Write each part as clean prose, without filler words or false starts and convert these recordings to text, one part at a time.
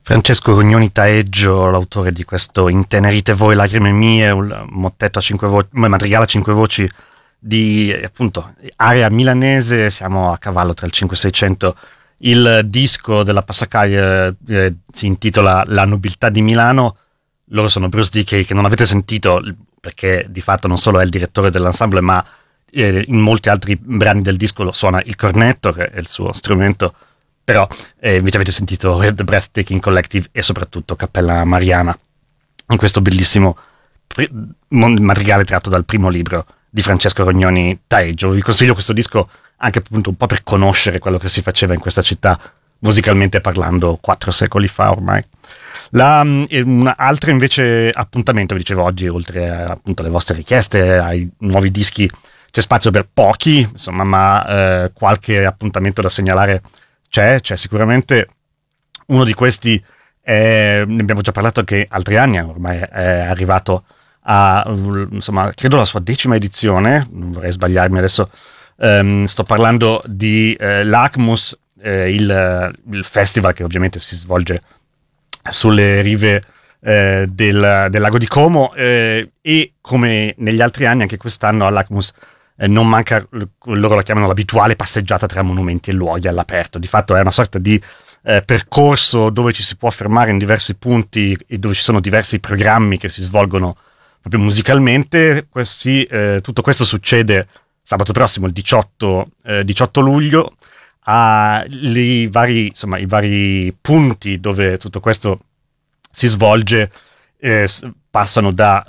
Francesco Rognoni Taeggio, l'autore di questo Intenerite voi, lacrime mie, un mottetto a 5 voci, madrigale a 5 voci di appunto area milanese. Siamo a cavallo tra il 5 e 600. Il disco della Passacaglia si intitola La nobiltà di Milano. Loro sono Bruce Dickey, che non avete sentito perché di fatto non solo è il direttore dell'ensemble, ma in molti altri brani del disco lo suona il cornetto, che è il suo strumento. Però invece avete sentito The Breathtaking Collective e soprattutto Cappella Mariana in questo bellissimo madrigale tratto dal primo libro di Francesco Rognoni Taeggio. Vi consiglio questo disco anche appunto un po' per conoscere quello che si faceva in questa città musicalmente parlando 4 secoli fa ormai. Un altro invece appuntamento, vi dicevo oggi, oltre appunto alle vostre richieste, ai nuovi dischi, c'è spazio per pochi, insomma, ma qualche appuntamento da segnalare c'è sicuramente. Uno di questi ne abbiamo già parlato anche altri anni, ormai è arrivato a, insomma, credo la sua 10ª edizione, non vorrei sbagliarmi adesso. Sto parlando di l'ACMUS, il festival che ovviamente si svolge sulle rive del lago di Como, e come negli altri anni anche quest'anno all'ACMUS non manca, loro la chiamano l'abituale passeggiata tra monumenti e luoghi all'aperto. Di fatto è una sorta di percorso dove ci si può fermare in diversi punti e dove ci sono diversi programmi che si svolgono proprio musicalmente. Tutto questo succede sabato prossimo, il 18 luglio, i vari punti dove tutto questo si svolge passano da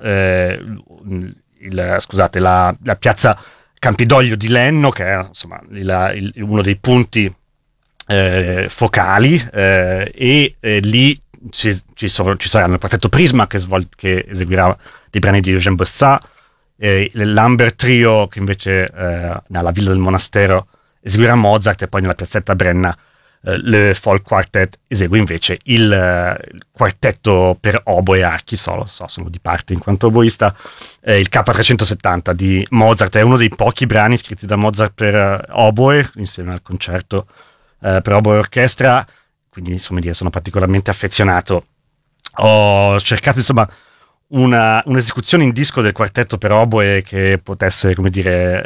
la piazza Campidoglio di Lenno, che è insomma uno dei punti focali, e lì ci saranno il quartetto Prisma che eseguirà dei brani di Eugène Bossat, l'Amber Trio che invece nella Villa del Monastero eseguirà Mozart, e poi nella piazzetta Brenna le Folk Quartet esegue invece il quartetto per oboe e archi solo, sono di parte in quanto oboista, il K370 di Mozart. È uno dei pochi brani scritti da Mozart per oboe, insieme al concerto per oboe e orchestra, quindi insomma sono particolarmente affezionato. Ho cercato insomma un'esecuzione in disco del quartetto per oboe che potesse, come dire,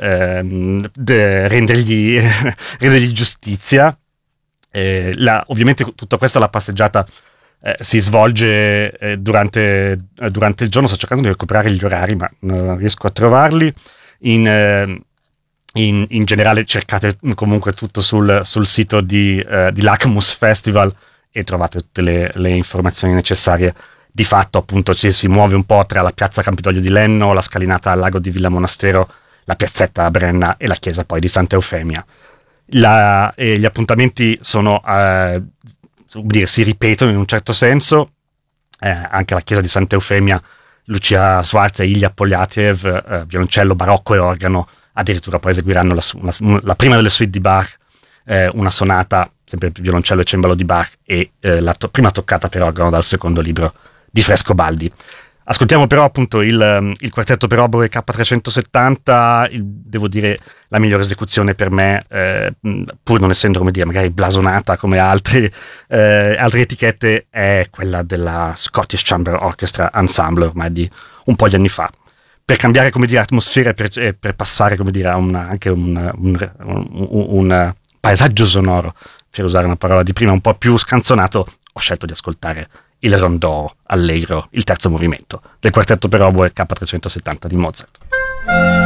rendergli giustizia. Ovviamente tutta questa la passeggiata si svolge durante il giorno. Sto cercando di recuperare gli orari, ma non riesco a trovarli. In generale cercate comunque tutto sul sito di l'ACMUS Festival e trovate tutte le informazioni necessarie. Di fatto appunto ci si muove un po' tra la piazza Campidoglio di Lenno, la scalinata al lago di Villa Monastero, la piazzetta Brenna e la chiesa poi di Santa Eufemia. Gli appuntamenti sono si ripetono in un certo senso. Anche la chiesa di Santa Eufemia, Lucia Swarza e Ilya Polyatiev, violoncello, barocco e organo, addirittura poi eseguiranno la prima delle suite di Bach, una sonata sempre per violoncello e cembalo di Bach, e la prima toccata per organo dal secondo libro di Frescobaldi. Ascoltiamo però appunto il quartetto per oboe K370, devo dire la migliore esecuzione per me, pur non essendo, come dire, magari blasonata come altre etichette, è quella della Scottish Chamber Orchestra Ensemble, ormai di un po' di anni fa. Per cambiare, come dire, atmosfera e per passare, come dire, a anche un paesaggio sonoro, per usare una parola di prima un po' più scanzonato, ho scelto di ascoltare il rondò allegro, il terzo movimento del quartetto per oboe K370 di Mozart.